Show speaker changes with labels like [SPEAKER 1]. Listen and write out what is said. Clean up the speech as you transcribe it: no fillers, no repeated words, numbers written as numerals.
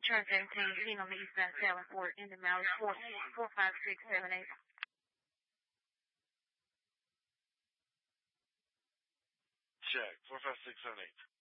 [SPEAKER 1] Trans 18, seen on the eastbound Salem in the mileage 45678.
[SPEAKER 2] Check, 45678.